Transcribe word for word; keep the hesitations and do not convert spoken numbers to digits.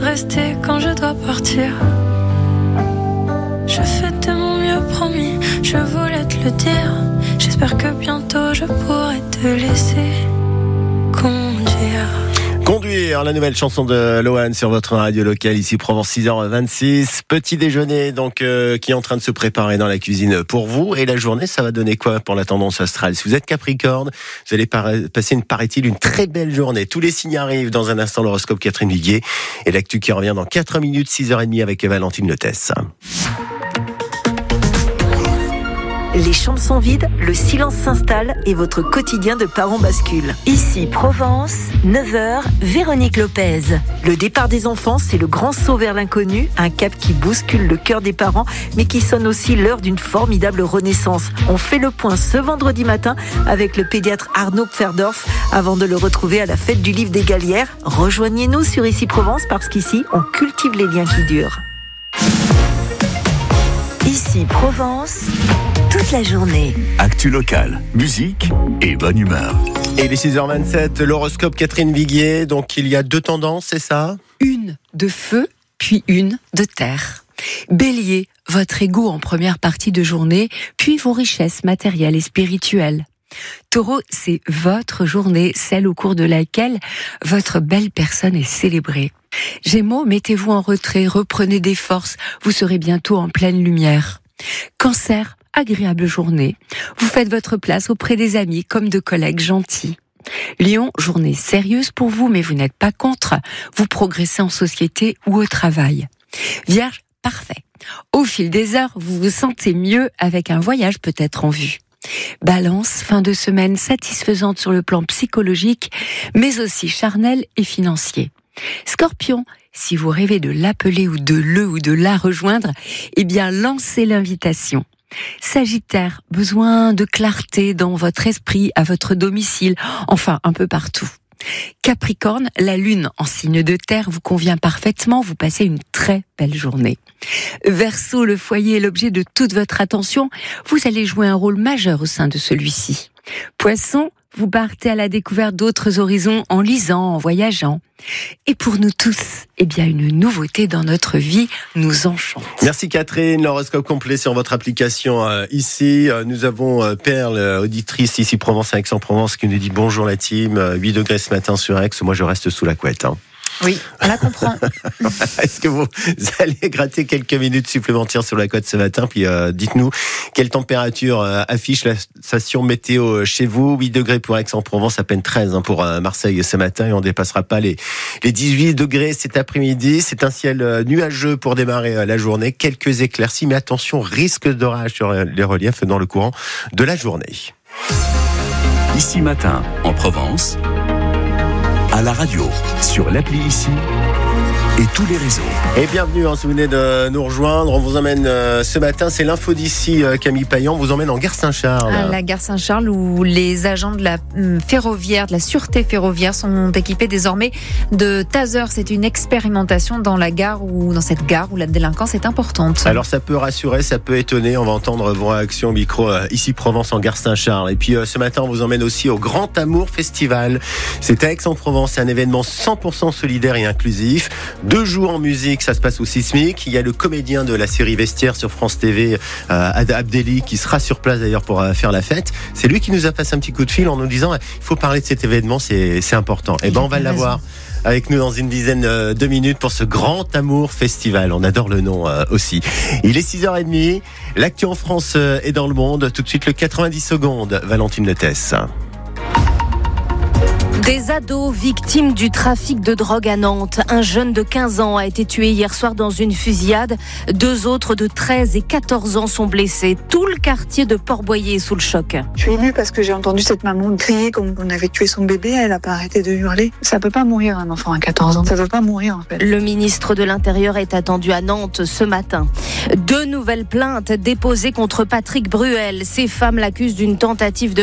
rester quand je dois partir. Je fais de mon mieux, promis, je voulais te le dire. J'espère que bientôt je pourrai te laisser conduire. Conduire, la nouvelle chanson de Lohan sur votre radio locale, ici Provence, six heures vingt-six. Petit déjeuner donc euh, qui est en train de se préparer dans la cuisine pour vous. Et la journée, ça va donner quoi pour la tendance astrale? Si vous êtes Capricorne, vous allez par- passer, une, paraît-il, une très belle journée. Tous les signes arrivent. Dans un instant, l'horoscope Catherine Viguier. Et l'actu qui revient dans quatre minutes, six heures trente avec Valentine Letès. Les chambres sont vides, le silence s'installe et votre quotidien de parents bascule. Ici Provence, neuf heures, Véronique Lopez. Le départ des enfants, c'est le grand saut vers l'inconnu, un cap qui bouscule le cœur des parents, mais qui sonne aussi l'heure d'une formidable renaissance. On fait le point ce vendredi matin avec le pédiatre Arnaud Pferdorf avant de le retrouver à la fête du livre des Galières. Rejoignez-nous sur Ici Provence parce qu'ici, on cultive les liens qui durent. Ici Provence, toute la journée. Actu locale, musique et bonne humeur. Et les six heures vingt-sept, l'horoscope Catherine Viguier. Donc il y a deux tendances, c'est ça? Une de feu, puis une de terre. Bélier, votre ego en première partie de journée, puis vos richesses matérielles et spirituelles. Taureau, c'est votre journée, celle au cours de laquelle votre belle personne est célébrée. Gémeaux, mettez-vous en retrait, reprenez des forces, vous serez bientôt en pleine lumière. Cancer, agréable journée, vous faites votre place auprès des amis comme de collègues gentils. Lion, journée sérieuse pour vous, mais vous n'êtes pas contre, vous progressez en société ou au travail. Vierge, parfait. Au fil des heures, vous vous sentez mieux avec un voyage peut-être en vue. Balance, fin de semaine satisfaisante sur le plan psychologique, mais aussi charnel et financier. Scorpion, si vous rêvez de l'appeler ou de le ou de la rejoindre, eh bien lancez l'invitation. Sagittaire, besoin de clarté dans votre esprit, à votre domicile, enfin un peu partout. Capricorne, la lune en signe de terre vous convient parfaitement, vous passez une très belle journée. Verseau, le foyer est l'objet de toute votre attention, vous allez jouer un rôle majeur au sein de celui-ci. Poisson, vous partez à la découverte d'autres horizons en lisant, en voyageant. Et pour nous tous, eh bien une nouveauté dans notre vie nous enchante. Merci Catherine, l'horoscope complet sur votre application euh, ici. Euh, nous avons euh, Perle, auditrice ici Provence à Aix-en-Provence, qui nous dit bonjour la team, euh, huit degrés ce matin sur Aix, moi je reste sous la couette. Hein. Oui, on la comprend. Est-ce que vous allez gratter quelques minutes supplémentaires sur la côte ce matin? Puis euh, dites-nous quelle température euh, affiche la station météo chez vous. huit degrés pour Aix-en-Provence, à peine treize hein, pour euh, Marseille ce matin. Et on ne dépassera pas les, les dix-huit degrés cet après-midi. C'est un ciel euh, nuageux pour démarrer euh, la journée. Quelques éclaircies, mais attention, risque d'orage sur euh, les reliefs dans le courant de la journée. Ici matin, en Provence, à la radio, sur l'appli Ici et tous les réseaux. Et bienvenue, hein, si vous venez de nous rejoindre, on vous emmène euh, ce matin, c'est l'info d'ici, euh, Camille Payan, on vous emmène en gare Saint-Charles. À la gare Saint-Charles où les agents de la hum, ferroviaire, de la sûreté ferroviaire sont équipés désormais de tasers. C'est une expérimentation dans la gare ou dans cette gare où la délinquance est importante. Alors ça peut rassurer, ça peut étonner, on va entendre vos réactions au micro euh, ici Provence en gare Saint-Charles. Et puis euh, ce matin on vous emmène aussi au Grand Amour Festival. C'est à Aix-en-Provence, c'est un événement cent pour cent solidaire et inclusif. Deux jours en musique, ça se passe au Sismic. Il y a le comédien de la série Vestiaire sur France T V, euh, Ad Abdelli, qui sera sur place d'ailleurs pour euh, faire la fête. C'est lui qui nous a passé un petit coup de fil en nous disant il faut parler de cet événement, c'est, c'est important. Et ben on va l'avoir avec nous dans une dizaine de minutes pour ce Grand Amour Festival. On adore le nom euh, aussi. Il est six heures trente, l'actu en France euh, et dans le monde. Tout de suite le quatre-vingt-dix secondes, Valentine Letès. Des ados victimes du trafic de drogue à Nantes. Un jeune de quinze ans a été tué hier soir dans une fusillade. Deux autres de treize et quatorze ans sont blessés. Tout le quartier de Port-Boyer est sous le choc. Je suis émue parce que j'ai entendu cette maman crier comme on avait tué son bébé. Elle n'a pas arrêté de hurler. Ça peut pas mourir un enfant à quatorze ans. Ça peut pas mourir en fait. Le ministre de l'Intérieur est attendu à Nantes ce matin. Deux nouvelles plaintes déposées contre Patrick Bruel. Ces femmes l'accusent d'une tentative de